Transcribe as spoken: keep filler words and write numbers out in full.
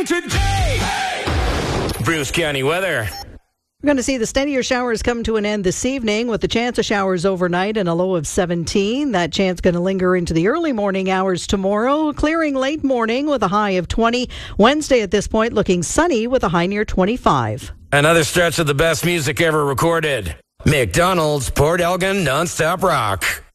Today, Bruce County weather. We're going to see the steadier showers come to an end this evening with the chance of showers overnight and a low of seventeen. That chance going to linger into the early morning hours tomorrow, clearing late morning with a high of twenty. Wednesday at this point looking sunny with a high near twenty-five. Another stretch of the best music ever recorded. McDonald's Port Elgin Nonstop Rock.